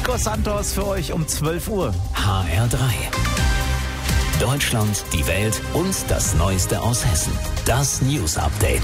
Nico Santos für euch um 12 Uhr. HR3. Deutschland, die Welt und das Neueste aus Hessen. Das News Update.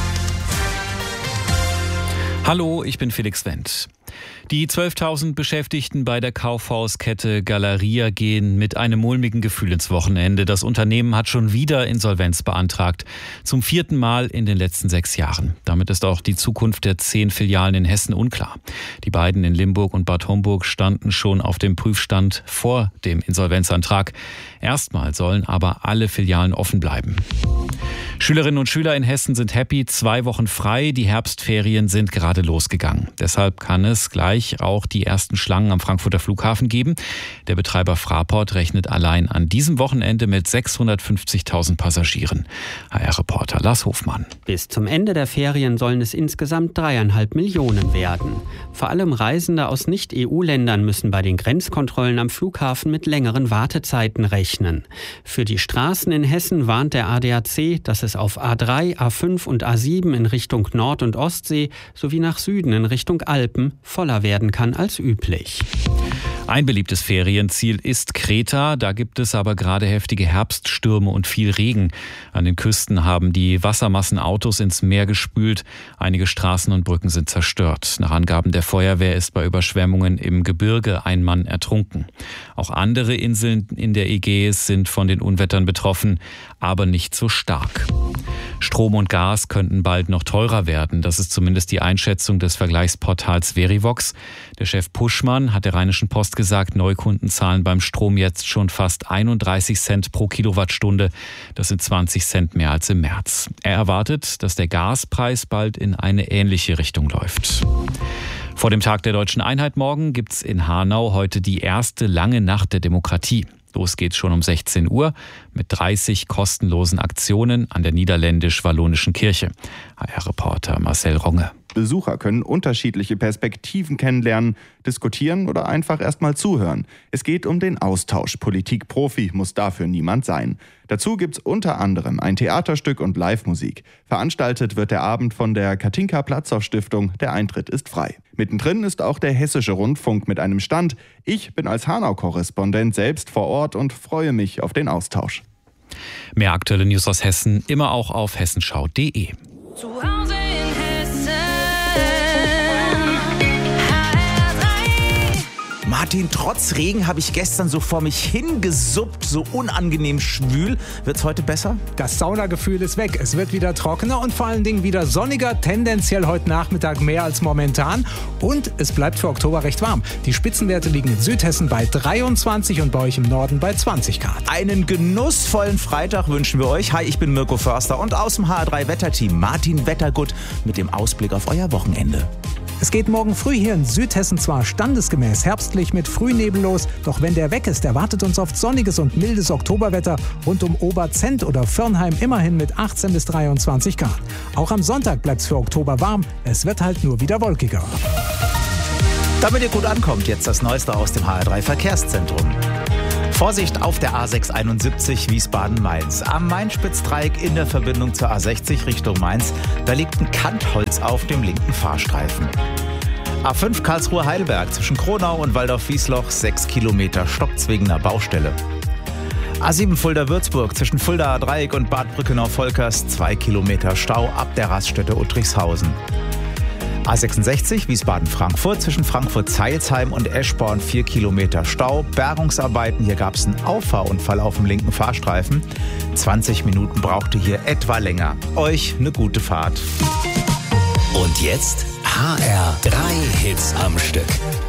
Hallo, ich bin Felix Wendt. Die 12.000 Beschäftigten bei der Kaufhauskette Galeria gehen mit einem mulmigen Gefühl ins Wochenende. Das Unternehmen hat schon wieder Insolvenz beantragt. Zum 4. Mal in den letzten 6 Jahren. Damit ist auch die Zukunft der 10 Filialen in Hessen unklar. Die beiden in Limburg und Bad Homburg standen schon auf dem Prüfstand vor dem Insolvenzantrag. Erstmal sollen aber alle Filialen offen bleiben. Schülerinnen und Schüler in Hessen sind happy. 2 Wochen frei. Die Herbstferien sind gerade losgegangen. Deshalb kann es gleich auch die ersten Schlangen am Frankfurter Flughafen geben. Der Betreiber Fraport rechnet allein an diesem Wochenende mit 650.000 Passagieren. HR-Reporter Lars Hofmann. Bis zum Ende der Ferien sollen es insgesamt 3,5 Millionen werden. Vor allem Reisende aus Nicht-EU-Ländern müssen bei den Grenzkontrollen am Flughafen mit längeren Wartezeiten rechnen. Für die Straßen in Hessen warnt der ADAC, dass es auf A3, A5 und A7 in Richtung Nord- und Ostsee sowie nach Süden in Richtung Alpen voller werden kann als üblich. Ein beliebtes Ferienziel ist Kreta. Da gibt es aber gerade heftige Herbststürme und viel Regen. An den Küsten haben die Wassermassen Autos ins Meer gespült. Einige Straßen und Brücken sind zerstört. Nach Angaben der Feuerwehr ist bei Überschwemmungen im Gebirge ein Mann ertrunken. Auch andere Inseln in der Ägäis sind von den Unwettern betroffen, aber nicht so stark. Strom und Gas könnten bald noch teurer werden. Das ist zumindest die Einschätzung des Vergleichsportals Verivox. Der Chef Puschmann hat der Rheinischen Post gesagt, Neukunden zahlen beim Strom jetzt schon fast 31 Cent pro Kilowattstunde. Das sind 20 Cent mehr als im März. Er erwartet, dass der Gaspreis bald in eine ähnliche Richtung läuft. Vor dem Tag der Deutschen Einheit morgen gibt's in Hanau heute die erste lange Nacht der Demokratie. Los geht's schon um 16 Uhr mit 30 kostenlosen Aktionen an der Niederländisch-Wallonischen Kirche. HR-Reporter Marcel Ronge. Besucher können unterschiedliche Perspektiven kennenlernen, diskutieren oder einfach erstmal zuhören. Es geht um den Austausch. Politikprofi muss dafür niemand sein. Dazu gibt's unter anderem ein Theaterstück und Live-Musik. Veranstaltet wird der Abend von der Katinka-Platzow-Stiftung. Der Eintritt ist frei. Mittendrin ist auch der Hessische Rundfunk mit einem Stand. Ich bin als Hanau-Korrespondent selbst vor Ort und freue mich auf den Austausch. Mehr aktuelle News aus Hessen immer auch auf hessenschau.de. Zu Hause in Hessen. Martin, trotz Regen habe ich gestern so vor mich hingesuppt, so unangenehm schwül. Wird's heute besser? Das Saunagefühl ist weg. Es wird wieder trockener und vor allen Dingen wieder sonniger, tendenziell heute Nachmittag mehr als momentan. Und es bleibt für Oktober recht warm. Die Spitzenwerte liegen in Südhessen bei 23 und bei euch im Norden bei 20 Grad. Einen genussvollen Freitag wünschen wir euch. Hi, ich bin Mirko Förster und aus dem HR3-Wetterteam Martin Wettergut mit dem Ausblick auf euer Wochenende. Es geht morgen früh hier in Südhessen zwar standesgemäß herbstlich mit Frühnebel los, doch wenn der weg ist, erwartet uns oft sonniges und mildes Oktoberwetter rund um Oberzent oder Firnheim immerhin mit 18 bis 23 Grad. Auch am Sonntag bleibt es für Oktober warm, es wird halt nur wieder wolkiger. Damit ihr gut ankommt, jetzt das Neueste aus dem HR3 Verkehrszentrum. Vorsicht auf der A671 Wiesbaden-Mainz. Am Main-Spitz-Dreieck in der Verbindung zur A60 Richtung Mainz, da liegt ein Kantholz auf dem linken Fahrstreifen. A5 Karlsruhe-Heidelberg zwischen Kronau und Waldorf-Wiesloch, 6 Kilometer stockt's wegen einer Baustelle. A7 Fulda-Würzburg zwischen Fuldaer Dreieck und Bad Brückenau-Volkers, 2 Kilometer Stau ab der Raststätte Uttrichshausen. A66 Wiesbaden-Frankfurt zwischen Frankfurt-Zeilsheim und Eschborn, 4 Kilometer Stau. Bergungsarbeiten, hier gab es einen Auffahrunfall auf dem linken Fahrstreifen. 20 Minuten brauchte hier etwa länger. Euch eine gute Fahrt. Und jetzt HR3 Hits am Stück.